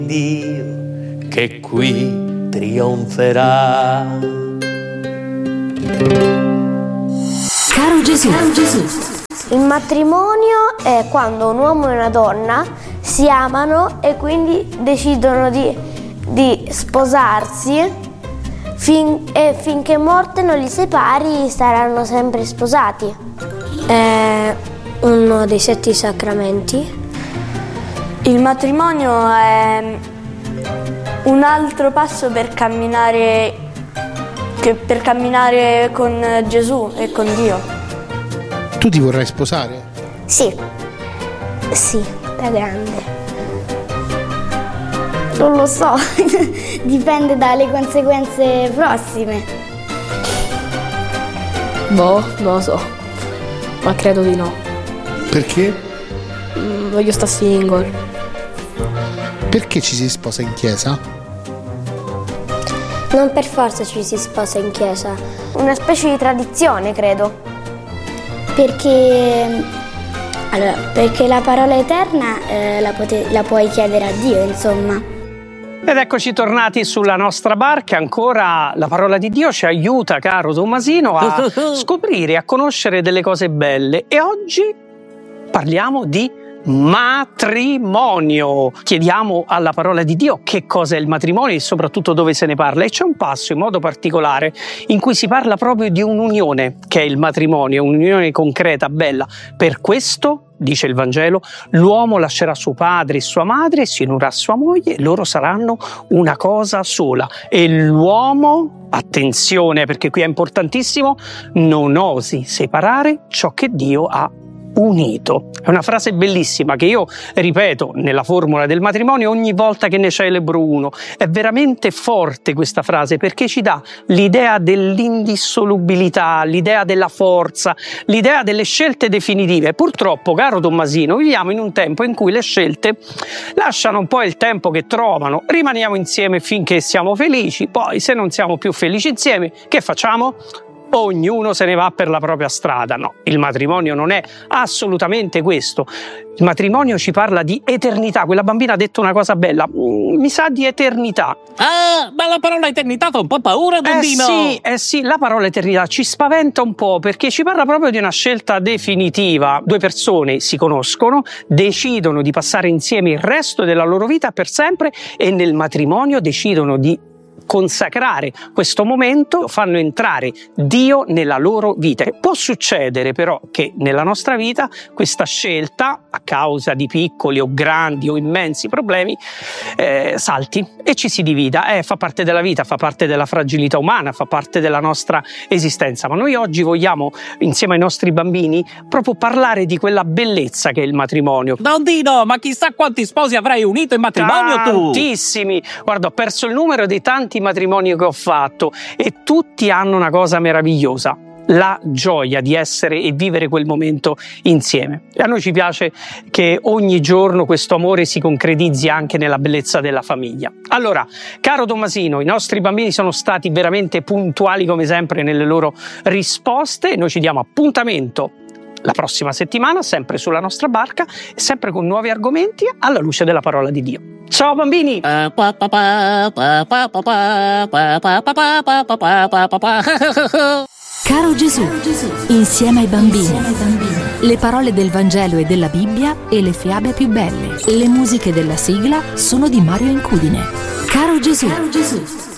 Dio che qui trionferà. Caro Gesù. Il matrimonio è quando un uomo e una donna si amano e quindi decidono di sposarsi e finché morte non li separi saranno sempre sposati. È uno dei 7 sacramenti. Il matrimonio è un altro passo per camminare con Gesù e con Dio. Tu ti vorrai sposare? Sì, da grande. Non lo so, dipende dalle conseguenze prossime. Non lo so, ma credo di no. Perché? Voglio stare single. Perché ci si sposa in chiesa? Non per forza ci si sposa in chiesa. Una specie di tradizione, credo. Perché la parola eterna la puoi chiedere a Dio, insomma. Ed eccoci tornati sulla nostra barca. Ancora la parola di Dio ci aiuta, caro Tommasino, a scoprire, a conoscere delle cose belle. E oggi parliamo di matrimonio. Chiediamo alla parola di Dio che cosa è il matrimonio e soprattutto dove se ne parla. E c'è un passo in modo particolare in cui si parla proprio di un'unione, che è il matrimonio, un'unione concreta, bella. Per questo, dice il Vangelo, l'uomo lascerà suo padre e sua madre e si unirà a sua moglie e loro saranno una cosa sola. E l'uomo, attenzione perché qui è importantissimo, non osi separare ciò che Dio ha unito. È una frase bellissima che io ripeto nella formula del matrimonio ogni volta che ne celebro uno. È veramente forte questa frase perché ci dà l'idea dell'indissolubilità, l'idea della forza, l'idea delle scelte definitive. Purtroppo, caro Tommasino, viviamo in un tempo in cui le scelte lasciano un po' il tempo che trovano. Rimaniamo insieme finché siamo felici, poi se non siamo più felici insieme, che facciamo? Ognuno se ne va per la propria strada. No, il matrimonio non è assolutamente questo. Il matrimonio ci parla di eternità. Quella bambina ha detto una cosa bella, mi sa di eternità. Ma la parola eternità fa un po' paura, bambino. Sì, la parola eternità ci spaventa un po' perché ci parla proprio di una scelta definitiva. Due persone si conoscono, decidono di passare insieme il resto della loro vita per sempre e nel matrimonio decidono di consacrare questo momento, fanno entrare Dio nella loro vita. Può succedere però che nella nostra vita questa scelta, a causa di piccoli o grandi o immensi problemi, salti e ci si divida. Fa parte della vita, fa parte della fragilità umana, fa parte della nostra esistenza. Ma noi oggi vogliamo, insieme ai nostri bambini, proprio parlare di quella bellezza che è il matrimonio. Dondino, ma chissà quanti sposi avrai unito in matrimonio tu! Tantissimi! Guarda, ho perso il numero dei tanti matrimoni che ho fatto e tutti hanno una cosa meravigliosa: la gioia di essere e vivere quel momento insieme. E a noi ci piace che ogni giorno questo amore si concretizzi anche nella bellezza della famiglia. Allora, caro Tommasino, i nostri bambini sono stati veramente puntuali come sempre nelle loro risposte. Noi ci diamo appuntamento la prossima settimana, sempre sulla nostra barca e sempre con nuovi argomenti alla luce della parola di Dio. Ciao bambini! Caro Gesù, insieme ai bambini. Le parole del Vangelo e della Bibbia e le fiabe più belle. Le musiche della sigla sono di Mario Incudine. Caro Gesù.